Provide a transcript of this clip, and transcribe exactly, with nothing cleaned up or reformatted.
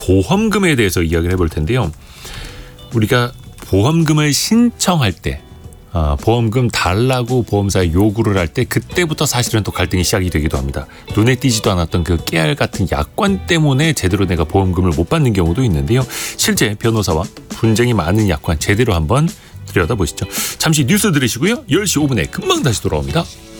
보험금에 대해서 이야기를 해볼 텐데요. 우리가 보험금을 신청할 때 어, 보험금 달라고 보험사에 요구를 할 때 그때부터 사실은 또 갈등이 시작이 되기도 합니다. 눈에 띄지도 않았던 그 깨알 같은 약관 때문에 제대로 내가 보험금을 못 받는 경우도 있는데요. 실제 변호사와 분쟁이 많은 약관 제대로 한번 들여다보시죠. 잠시 뉴스 들으시고요. 열 시 오 분에 금방 다시 돌아옵니다.